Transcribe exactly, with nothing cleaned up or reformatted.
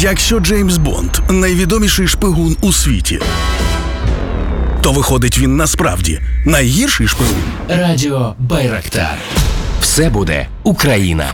Якщо Джеймс Бонд – найвідоміший шпигун у світі, то виходить, він насправді найгірший шпигун? Радіо Байрактар. Все буде Україна.